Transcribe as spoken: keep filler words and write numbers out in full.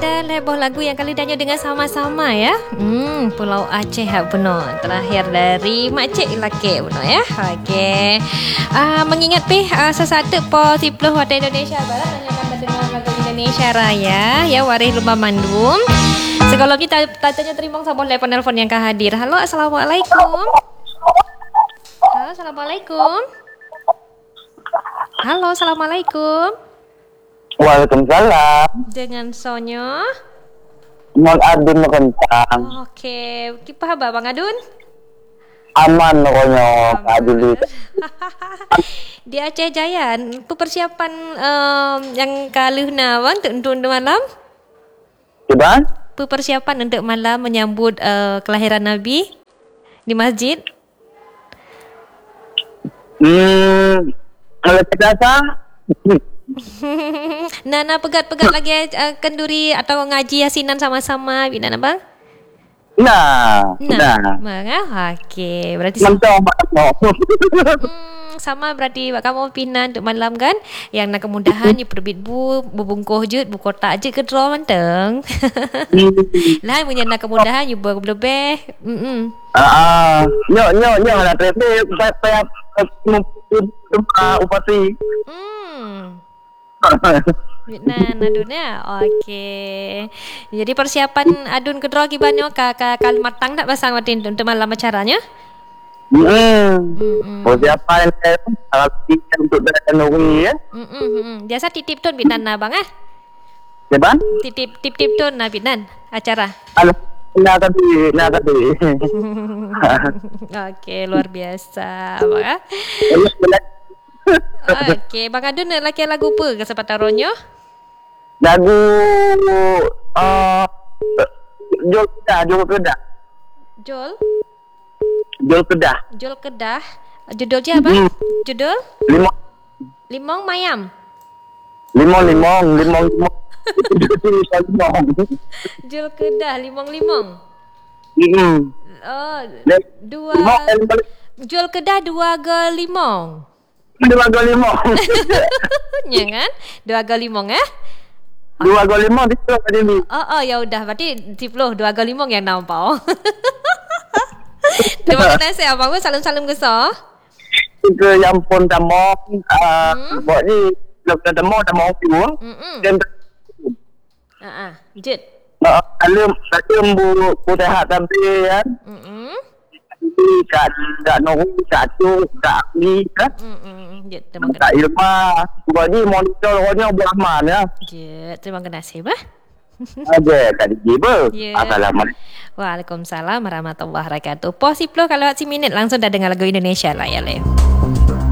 dan heboh lagu yang kali danyo dengan sama-sama ya. Hmm, Pulau Aceh hak benar. Terakhir dari Makcik Laki benar ya. Okey. Uh, mengingat pi uh, sesatu po sepuluh Hotel Indonesia Barat hanya akan mendengar lagu Indonesia Raya ya waris lumba mandum. Sekolah kita tanya terima sama telefon nelpon yang hadir. Halo, assalamualaikum. Halo, assalamualaikum. Halo, assalamualaikum. Waalaikumsalam. Dengan Sonyo. Mang Adun Rentang. Okey, kipa apa Bang Adun? Aman pokoknya Kak Adun. Di Aceh Jaya, persiapan um, yang kaluh na bang untuk untuk malam? Coba? Persiapan untuk malam menyambut uh, kelahiran Nabi di masjid. Hmm, kalau tidak sah. Nana pegat-pegat lagi uh, kenduri atau ngaji yasinan sama-sama bina bang? Nah, nah, nah. Bang, ah, okey. Berarti mantap, mantap. Hmm, sama berarti kamu pinan untuk malam kan? Yang nak kemudahan you perbit bu, bubungkuh je, bu kotak je ke draw manteng. Lah punya nak kemudahan you berlebih. Hmm. Ah, nyok nyok nyok lah tapi saya saya upati. Hmm. Vietnam Adun ya. Okey. Jadi persiapan Adun ke draw kibanyo ka ka matang tak pasang matin untuk malam acaranya? Hmm. Hmm. Persiapan kalau kita untuk Januari ya. Hmm. Biasa titip tun Vietnam na bang ah. Siapa? Titip tip tip tun na Vietnam acara. Nah tadi, nah tadi. Okey, luar biasa bang ah. Okey, Bang Adun nak laki lagu apa kesempatan ronyo? Lagu uh, Jol Kedah, Jol Kedah. Jol? Jol Kedah. Jol Kedah. Judul dia apa? Hmm. Judul? Limong. Limong Mayam. Limong limong limong limong. Jol Kedah limong limong. Hmm. Oh, dua. Jol Kedah dua ga limong. Dua ga limong. Ya kan? Dua ga limong eh? Dua ga limong di tadi ni. Oh, oh ya udah berarti sepuluh dua ga limong yang nampak. Terima kasih abang gue salam-salam ke so. Ke yang pun tamong ah buat ni lepas tamong tamong tu. Dan ah ah, jet. Nah, alam alam bu bu sehat tapi kan. Hmm. Kat kat nong satu kat ni kan. Hmm. Jet terima kasih. Tak ilma. Buat ni monitor orangnya berahman ya. Jet terima kasih bah. Ada tadi jiba. Assalamualaikum. Waalaikumsalam warahmatullahi wabarakatuh. Posiplo kalau si minit langsung dah dengar lagu Indonesia lah ya le.